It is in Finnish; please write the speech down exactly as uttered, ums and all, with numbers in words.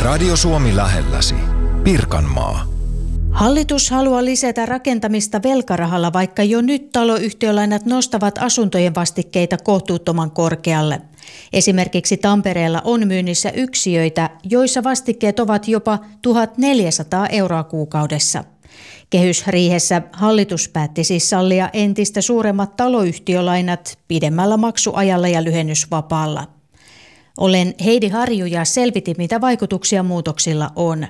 Radio Suomi lähelläsi. Pirkanmaa. Hallitus haluaa lisätä rakentamista velkarahalla, vaikka jo nyt taloyhtiölainat nostavat asuntojen vastikkeita kohtuuttoman korkealle. Esimerkiksi Tampereella on myynnissä yksiöitä, joissa vastikkeet ovat jopa tuhatneljäsataa euroa kuukaudessa. Kehysriihessä hallitus päätti siis sallia entistä suuremmat taloyhtiölainat pidemmällä maksuajalla ja lyhennysvapaalla. Olen Heidi Harju ja selvitin, mitä vaikutuksia muutoksilla on.